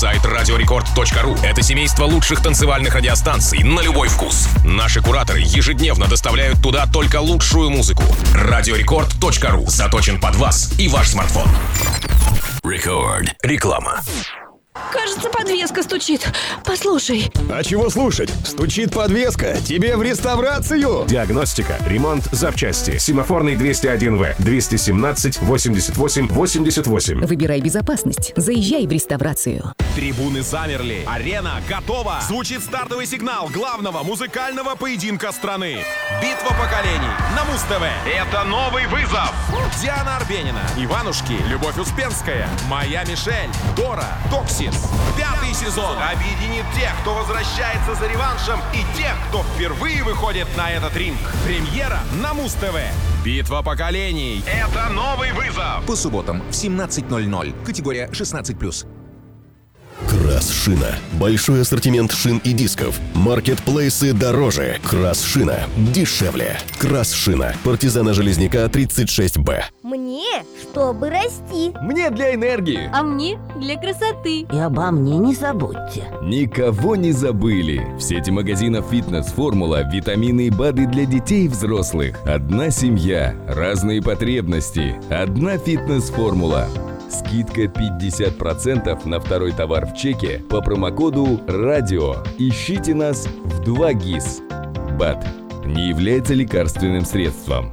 Сайт radiorecord.ru — это семейство лучших танцевальных радиостанций на любой вкус. Наши кураторы ежедневно доставляют туда только лучшую музыку. radiorecord.ru заточен под вас и ваш смартфон. Record. Реклама. Кажется, подвеска стучит. Послушай. А чего слушать? Стучит подвеска. Тебе в реставрацию. Диагностика, ремонт, запчасти. Семафорный 201В, 217 88 88. Выбирай безопасность. Заезжай в реставрацию. Трибуны замерли. Арена готова. Звучит стартовый сигнал главного музыкального поединка страны. Битва поколений на Муз-ТВ. Это новый вызов. Диана Арбенина, Иванушки, Любовь Успенская, Моя Мишель, Дора, Токсис. 5-й сезон объединит тех, кто возвращается за реваншем, и тех, кто впервые выходит на этот ринг. Премьера на Муз-ТВ. Битва поколений. Это новый вызов. По субботам в 17:00. Категория 16+. Красшина. Большой ассортимент шин и дисков. Маркетплейсы дороже. Красшина дешевле. Красшина. Партизана Железняка 36Б. Мне, чтобы расти. Мне для энергии. А мне для красоты. И обо мне не забудьте. Никого не забыли. В сети магазинов «Фитнес-формула» витамины и БАДы для детей и взрослых. Одна семья, разные потребности. Одна «Фитнес-формула». Скидка 50% на второй товар в чеке по промокоду «Радио». Ищите нас в 2GIS. БАД не является лекарственным средством.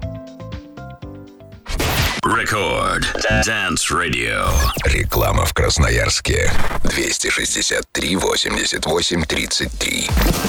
Record. Dance Radio. Реклама в Красноярске. 263 88 33.